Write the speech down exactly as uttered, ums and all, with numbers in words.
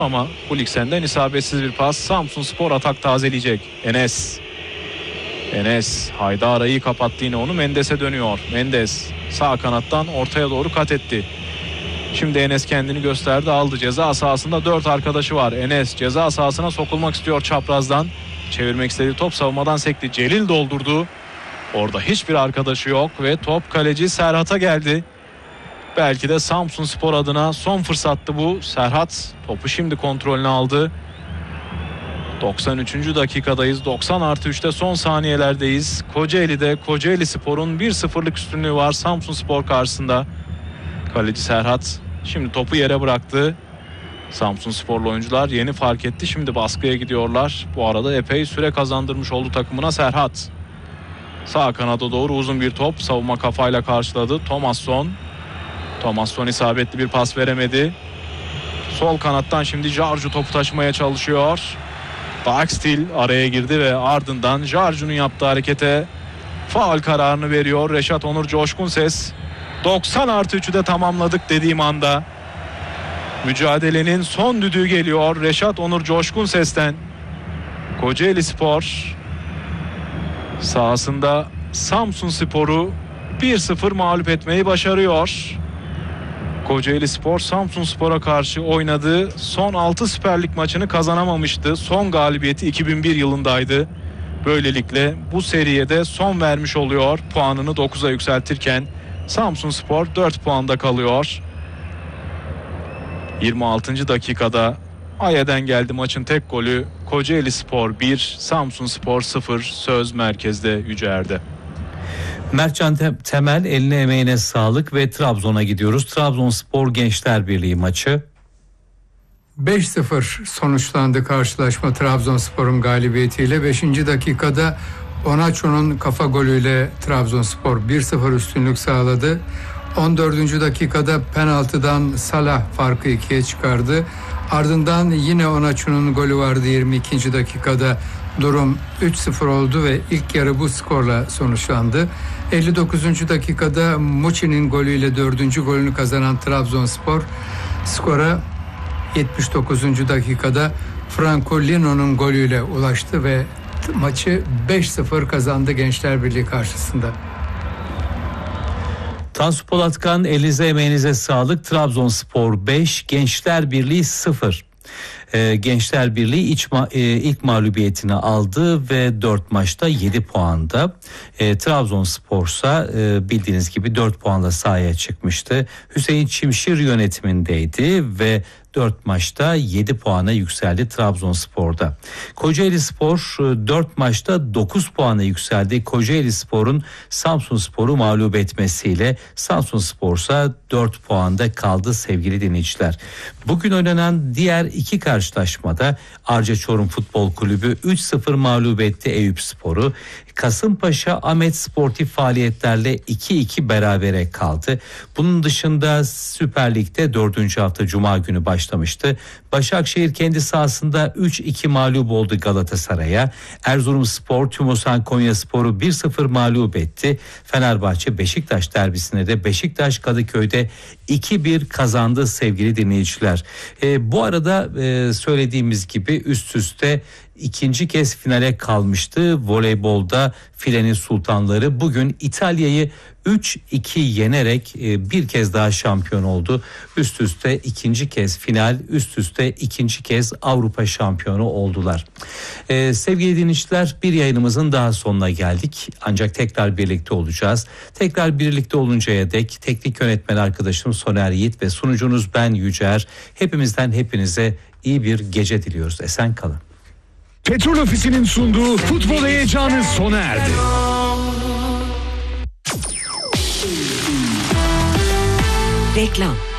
Ama Kuliksen'den isabetsiz bir pas. Samsunspor atak tazeleyecek. Enes. Enes Haydar iyi kapattı, yine onu Mendes'e dönüyor. Mendes sağ kanattan ortaya doğru kat etti. Şimdi Enes kendini gösterdi, aldı. Ceza sahasında dört arkadaşı var. Enes ceza sahasına sokulmak istiyor çaprazdan. Çevirmek istediği top savunmadan sekti. Celil doldurdu. Orada hiçbir arkadaşı yok ve top kaleci Serhat'a geldi. Belki de Samsunspor adına son fırsattı bu. Serhat topu şimdi kontrolüne aldı. doksan üçüncü dakikadayız. doksan artı üçte son saniyelerdeyiz. Kocaeli'de Kocaelispor'un bir sıfırlık üstünlüğü var Samsunspor karşısında. Kaleci Serhat şimdi topu yere bıraktı. Samsunsporlu oyuncular yeni fark etti. Şimdi baskıya gidiyorlar. Bu arada epey süre kazandırmış oldu takımına Serhat. Sağ kanada doğru uzun bir top. Savunma kafayla karşıladı. Thomasson. Thomasson isabetli bir pas veremedi. Sol kanattan şimdi Jarju topu taşımaya çalışıyor. Daxtil araya girdi ve ardından Jarju'nun yaptığı harekete faul kararını veriyor Reşat Onur Coşkunses. doksan artı üçü de tamamladık dediğim anda mücadelenin son düdüğü geliyor Reşat Onur Coşkunses'ten. Kocaelispor sahasında Samsunspor'u bir sıfır mağlup etmeyi başarıyor. Kocaelispor Samsunspor'a karşı oynadığı son altı Süper Lig maçını kazanamamıştı. Son galibiyeti iki bin bir yılındaydı. Böylelikle bu seriye de son vermiş oluyor. Puanını dokuza yükseltirken Samsunspor dört puanda kalıyor. yirmi altıncı dakikada Aya'dan geldi maçın tek golü. Kocaelispor bir, Samsunspor sıfır. Söz merkezde Yüceer'de. Mertcan Temel, eline emeğine sağlık ve Trabzon'a gidiyoruz. Trabzonspor Gençler Birliği maçı. beş sıfır sonuçlandı karşılaşma Trabzonspor'un galibiyetiyle. beşinci dakikada Onaço'nun kafa golüyle Trabzonspor bir sıfır üstünlük sağladı. on dördüncü dakikada penaltıdan Salah farkı ikiye çıkardı. Ardından yine Onaço'nun golü vardı yirmi ikinci dakikada. Durum üç sıfır oldu ve ilk yarı bu skorla sonuçlandı. elli dokuzuncu dakikada Muçi'nin golüyle dördüncü golünü kazanan Trabzonspor skora yetmiş dokuzuncu dakikada Franco Lino'nun golüyle ulaştı ve maçı beş sıfır kazandı Gençler Birliği karşısında. Tansu Polatkan, elinize emeğinize sağlık. Trabzonspor beş, Gençler Birliği sıfır. Ee, Gençler Birliği iç ma- e, ilk mağlubiyetini aldı ve dört maçta yedi puanda. E, Trabzonspor ise e, bildiğiniz gibi dört puanla sahaya çıkmıştı. Hüseyin Çimşir yönetimindeydi ve dört maçta yedi puana yükseldi Trabzonspor'da. Kocaelispor dört maçta dokuz puana yükseldi. Kocaelispor'un Samsunspor'u mağlup etmesiyle Samsunspor ise dört puanda kaldı sevgili dinleyiciler. Bugün oynanan diğer iki karşılaşmada Arca Çorum Futbol Kulübü üç sıfır mağlup etti Eyüpspor'u. Kasımpaşa Ahmet sportif faaliyetlerle iki iki berabere kaldı. Bunun dışında Süper Lig'de dördüncü hafta Cuma günü başlamıştı. Başakşehir kendi sahasında üç iki mağlup oldu Galatasaray'a. Erzurumspor Tümosan Konyaspor'u bir sıfır mağlup etti. Fenerbahçe Beşiktaş derbisinde de Beşiktaş Kadıköy'de iki bir kazandı sevgili dinleyiciler. E, bu arada e, söylediğimiz gibi üst üste ikinci kez finale kalmıştı. Voleybolda filenin sultanları bugün İtalya'yı üç iki yenerek bir kez daha şampiyon oldu. Üst üste ikinci kez final, üst üste ikinci kez Avrupa şampiyonu oldular. Ee, sevgili dinleyiciler, bir yayınımızın daha sonuna geldik. Ancak tekrar birlikte olacağız. Tekrar birlikte oluncaya dek teknik yönetmen arkadaşım Soner Yiğit ve sunucunuz ben Yücer. Hepimizden hepinize iyi bir gece diliyoruz. Esen kalın. Petrol Ofisi'nin sunduğu futbol heyecanı sona erdi. Reklam.